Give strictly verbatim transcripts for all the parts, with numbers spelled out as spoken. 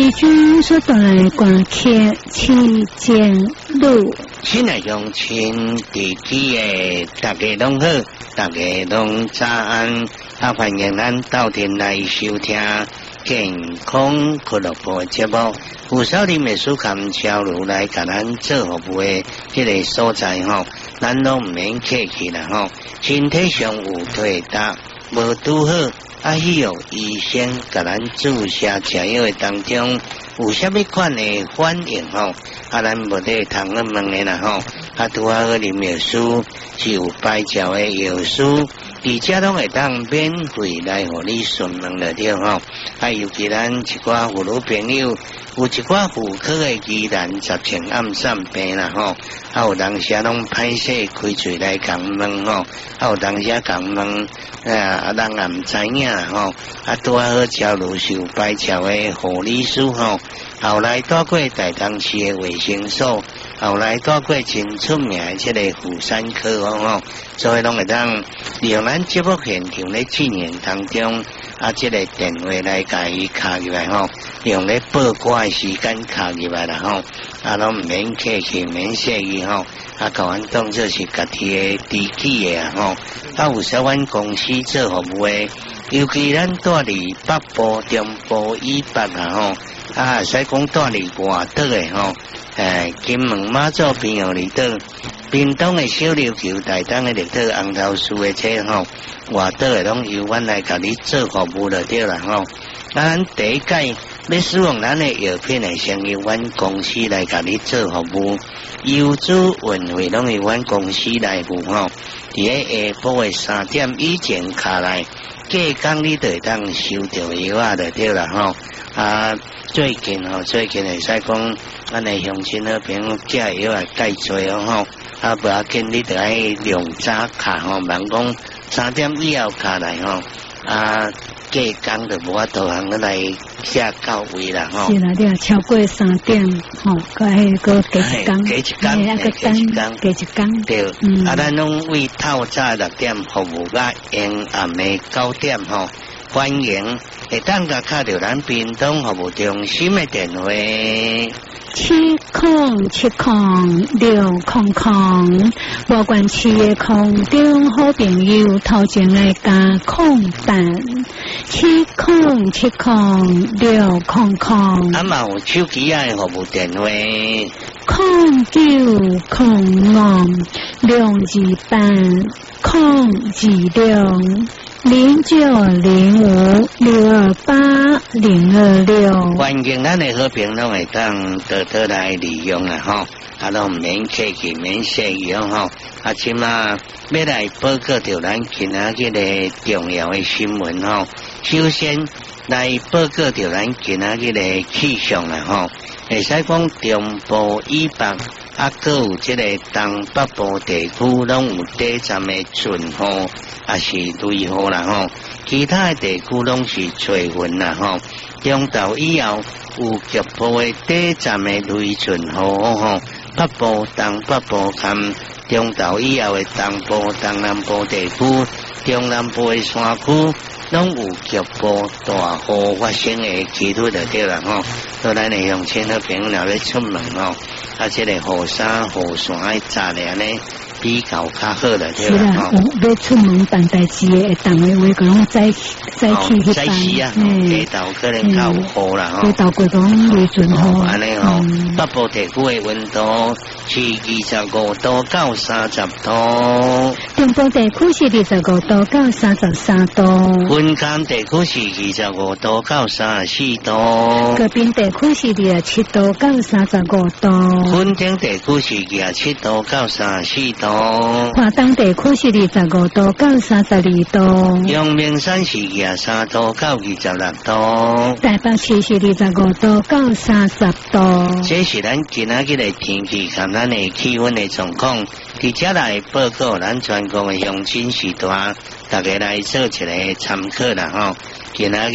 义军所带来关客旗舰路， 亲爱乡亲地区的大家拢好，大家拢早安，啊欢迎咱到店来收听健康俱乐部节目。有少林的书刊交流来甲咱做服务的这个所在吼，咱拢唔免客气啦吼。身体上有退达无拄好，啊需要医生甲咱注射吃药的当中有啥物款的反应吼？啊，咱无得通去问的啦吼。啊，拄好去啉药书是有摆照的药书。而且拢会当免费来互你询问了对吼，啊，尤其咱一寡妇女朋友，有一寡妇科的疑难杂症暗散病啦吼，啊，有当时拢歹势开嘴来讲问吼，啊，有当时讲问，啊，啊，人也唔知影吼，啊，拄好交流是有摆照的护理师吼，后来带过大东市的卫生所，后来带过真出名的这个妇产科吼，所以拢会当利用咱节目现场咧进行当中，啊，这个电话来甲伊卡入来吼，用咧报歌的时间卡入来啦吼，啊，拢唔免客气，免谢意吼，啊，甲阮当作是家己的知己的啊吼，啊，有小阮公司做服务的，尤其咱住伫北部、中部以北啊吼，啊，使讲住伫外岛的吼，诶，金门、马祖边后里岛。屏东的小琉球、台东的绿岛、红头树的车吼，外岛的拢由阮来甲你做服务就对啦吼。啊，咱第一届要使用咱的药品的，先由阮公司来甲你做服务，邮资运费拢由阮公司来付吼。伫个下晡的三點以前卡來，隔工你就會當收到藥啊就對啦吼。啊，最近吼，最近會使講，咱的鄉親好朋友寄藥啊介濟哦吼。啊，不要緊，你得愛量早卡吼，萬講三點以後卡來吼，啊，隔工就無法度通來寫到位啦吼。 是啦，你若超過三點吼，佮迄個加一工， 加一工，加一工， 加一工。 對，嗯、啊，咱攏為透早六點服務到陰暗的九點吼，歡迎會當甲卡到咱屏東服務中心的電話。 七空七空六空空，無關市嘅空中好朋友頭前來加空蛋，七空七空六空空。 啊嘛有手機啊服務電話， 空九空五兩二八空二六。零九零五六二八零二六， 歡迎咱的好朋友會當多多來利用啦吼，啊攏免客氣免謝意吼，啊即馬要來報告到咱今仔日個重要的新聞吼，首先來報告到咱今仔日個氣象啦吼，會使講中部以北。啊，閣有即個東北部地區攏有短暫的春雨，啊是雷雨啦吼。其他的地區攏是吹雲啦吼。中晝以後有局部的短暫的雷春雨吼。北部、東北部含中晝以後的東部、東南部地區、中南部的山區。攏有局部大雨發生的機會就對啦吼，所以咱的鄉親好朋友若要出門吼，啊，這個雨傘、雨傘愛紮咧呢，比較較好就對啦吼。 要出門辦代誌的，會當的話講早早起去辦。早起啊， 街道可能較有雨啦吼。 街道過講雷陣雨。 安尼吼，北部地區的溫度是二十五度到三十度。 中部地區是二十五度到三十三度。 雲監地區是二十五度到三十四度， 高屏地區是二十七度到三十五度， 雲頂地區是二十七度到三十四度， 華東地區是二十五度到三十二度， 陽明山是二十三度到二十六度， 台北市是二十五度到三十度。 這是咱今仔日的天氣和咱的氣溫的狀況，直接來報告咱全國的鄉親時代，大家來做一個參考啦吼。今仔日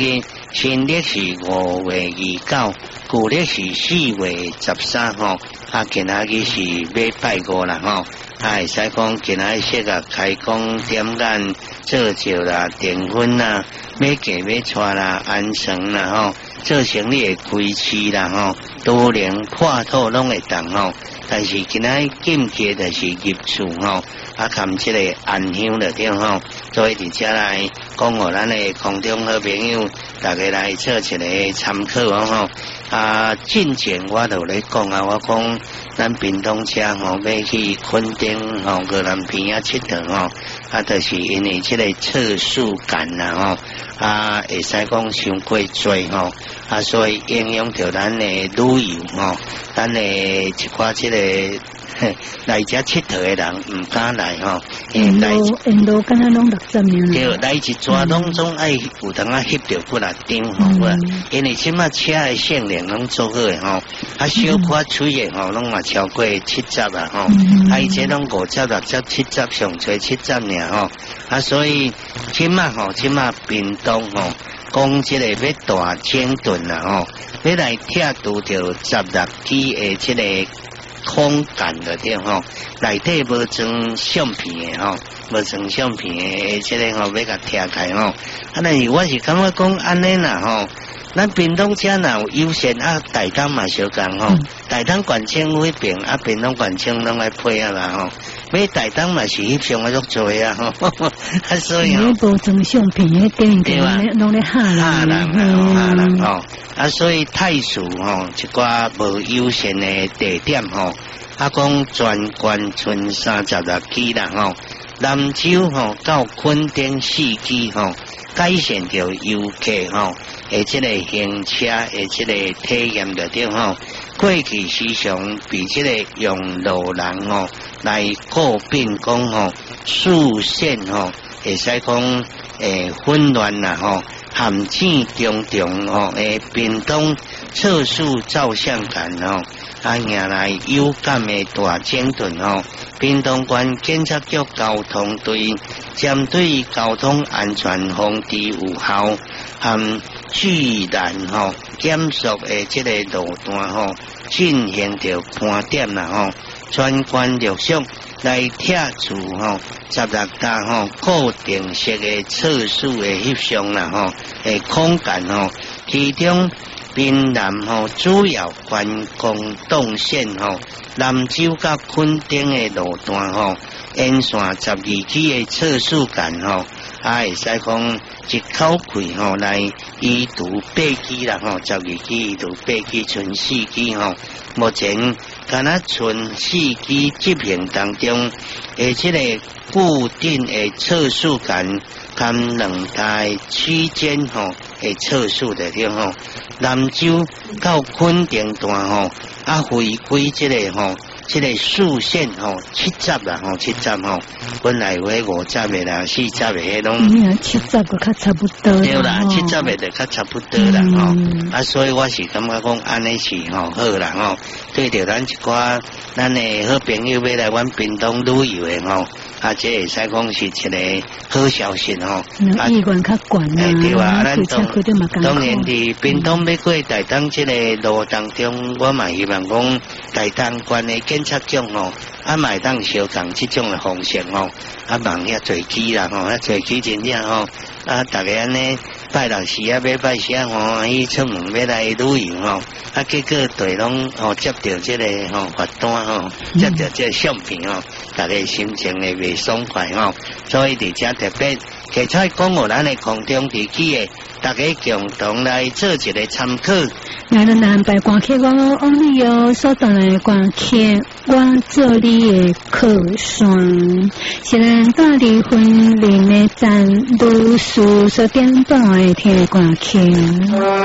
新历是五月二九，旧历是四月十三吼。啊，今仔日是礼拜五啦吼。啊，会使讲今仔日适合开工点眼、做酒啦、订婚啦、买嫁买娶啦、安生啦吼，做生意的开市啦吼，多年破土拢会当吼。但是今仔禁忌就是入厝吼，啊，含即个安香了对吼，所以伫遮来讲互咱的空中好朋友，大家来做一个参考哦吼。啊，进前我就咧讲啊，我讲咱屏东遮吼要去垦丁吼，个南边啊佚佗吼，啊，就是因为即个测速感啦吼，啊，会使讲伤过侪吼，啊，所以影响到咱的旅游吼，咱的一寡即、这个。来遮佚佗的人唔敢来吼， 因为因路敢若拢六十年了。 对，来一抓拢总爱有当啊翕着几啊张吼，嗯、因为即马车的性能拢做好诶吼，啊小可吹诶吼，拢嘛超过七十啊吼，嗯、啊伊这拢五十六十七十上最七十尔吼，啊所以即马吼，即马屏东吼，讲即个要大整顿啦吼，要来拆除着十六支诶即个。空间的对吼，内底无装相片的吼，无装相片的即个吼要甲拆开吼。啊，但是我是感觉讲安尼啦吼，咱屏东遮若有优先啊，台东嘛小共吼，台东县政府迄边啊，屏东县政拢来配啊啦吼。买台东嘛是翕相啊足做啊吼，啊所以吼， 无装相片的电影拢咧吓人， 吓人啊，吓人吼。啊，所以太数吼一寡无优先的地点吼，啊讲全县剩三十六支啦吼，南州吼到垦丁四支吼，改善着游客吼，诶即个行车诶即个体验着对吼，过去时常比即个用路人吼来诟病讲吼，视线吼会使讲诶混乱啦吼。含钱重重吼，诶，屏东测速照相馆吼，啊，迎来有感的大整顿吼。屏东县检察局交通队针对交通安全防治有效，含居然吼检索的这个路段吼，进行着盘点啦吼，全县陆续来拆除吼十六架吼固定式的测速的翕相啦吼，诶空间吼，其中滨南吼主要观光动线吼，南州甲垦丁的路段吼，沿线十二支的测速杆吼，啊会使讲一口气吼来移除八支啦吼，十二支移除八支，剩四支吼，目前。敢若剩四支执行当中，诶，即个固定诶测速杆，含两台区间吼，诶测速的对吼，南州到垦丁段吼，啊回归即个吼，即个速线吼七十啦吼，七十吼，本来有迄五十的啦，四十的迄拢， 嗯，七十个较差不多。 对啦，七十的就较差不多啦吼，啊，所以我是感觉讲安尼是吼好啦吼。对着咱一寡咱的好朋友要来阮屏东旅游的吼，啊，这会使讲是一个好消息吼。 啊，意愿较悬啊， 对啊，咱当当然伫屏东要过台东这个路当中，我嘛希望讲台东县的检察局吼，啊，嘛会当相共这种的方式吼，啊，望遐侪机啦吼，啊，侪机真正吼，啊，大家安尼。拜六时啊，要拜时啊，吼，伊出门要来旅游吼，啊，结果队拢吼接到这个吼罚单吼，接到这个相片吼，大家心情会袂爽快吼，所以伫遮特别提出讲互咱的空中地区的大家共同来做一个参考。 来了南北关客，我往你哦，所带来关客，我做你的靠山。是咱到离婚林的站，读书所点播的听关客。